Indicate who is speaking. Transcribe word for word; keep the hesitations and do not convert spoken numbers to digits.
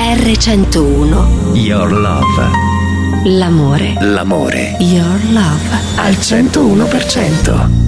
Speaker 1: erre centouno.
Speaker 2: Your love.
Speaker 1: L'amore.
Speaker 2: L'amore.
Speaker 1: Your love.
Speaker 2: Al centouno per cento.